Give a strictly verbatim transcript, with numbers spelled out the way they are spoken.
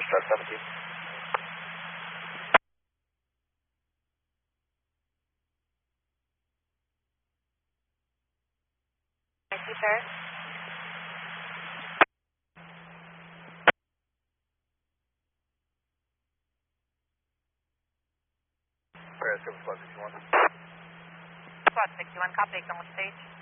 Truck seventeen. Thank you, sir. Alright, let's go with squad sixty-one. Squad sixty-one, copy, come with stage.